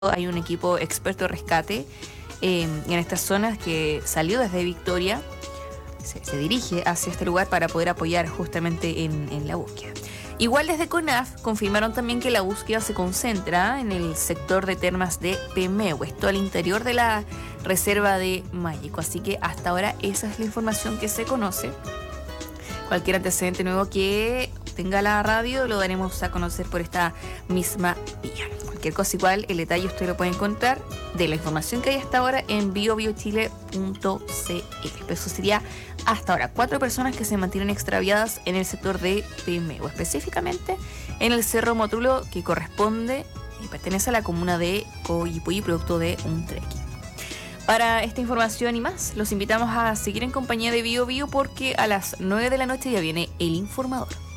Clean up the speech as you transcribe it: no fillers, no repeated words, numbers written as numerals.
hay un equipo experto de rescate en estas zonas que salió desde Victoria, se dirige hacia este lugar para poder apoyar justamente en la búsqueda. Igual desde CONAF confirmaron también que la búsqueda se concentra en el sector de termas de Pemehue, esto al interior de la reserva de Mayeco. Así que hasta ahora esa es la información que se conoce. Cualquier antecedente nuevo que tenga la radio lo daremos a conocer por esta misma vía. Cualquier cosa igual, el detalle usted lo puede encontrar de la información que hay hasta ahora en biobiochile.cl. Eso sería hasta ahora 4 personas que se mantienen extraviadas en el sector de Pemehue, específicamente en el Cerro Motrulo, que corresponde y pertenece a la comuna de Coyipulli, producto de un trekking. Para esta información y más, los invitamos a seguir en compañía de Bio Bio porque a las 9 de la noche ya viene El Informador.